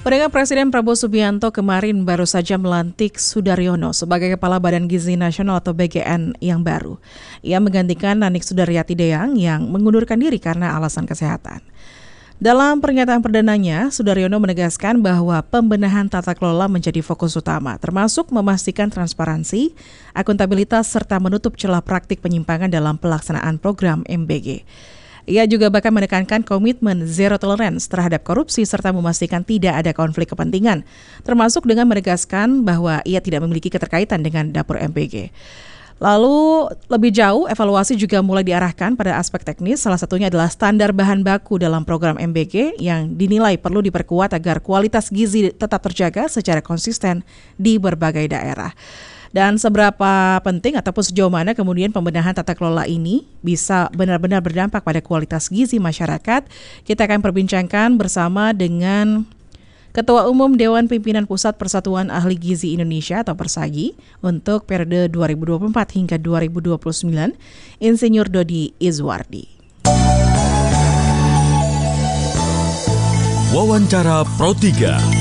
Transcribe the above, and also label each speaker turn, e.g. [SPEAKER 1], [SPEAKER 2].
[SPEAKER 1] Pendengar, Presiden Prabowo Subianto kemarin baru saja melantik Sudaryono sebagai Kepala Badan Gizi Nasional atau BGN yang baru. Ia menggantikan Nanik Sudaryati Deyang yang mengundurkan diri karena alasan kesehatan. Dalam pernyataan perdananya, Sudaryono menegaskan bahwa pembenahan tata kelola menjadi fokus utama, termasuk memastikan transparansi, akuntabilitas, serta menutup celah praktik penyimpangan dalam pelaksanaan program MBG. Ia juga bahkan menekankan komitmen zero tolerance terhadap korupsi serta memastikan tidak ada konflik kepentingan, termasuk dengan menegaskan bahwa ia tidak memiliki keterkaitan dengan dapur MBG. Lalu lebih jauh, evaluasi juga mulai diarahkan pada aspek teknis, salah satunya adalah standar bahan baku dalam program MBG yang dinilai perlu diperkuat agar kualitas gizi tetap terjaga secara konsisten di berbagai daerah. Dan seberapa penting ataupun sejauh mana kemudian pembenahan tata kelola ini bisa benar-benar berdampak pada kualitas gizi masyarakat, kita akan perbincangkan bersama dengan Ketua Umum Dewan Pimpinan Pusat Persatuan Ahli Gizi Indonesia atau Persagi untuk periode 2024 hingga 2029, Insinyur Dodi Izwardi.
[SPEAKER 2] Wawancara Pro 3.